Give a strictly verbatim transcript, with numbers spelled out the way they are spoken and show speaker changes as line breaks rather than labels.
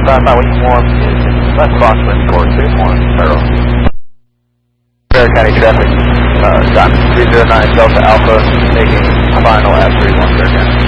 Southbound West one is west crosswind for two one zero. Bear County traffic, uh, Diamond three zero nine Delta Alpha, making final at three one Bear County.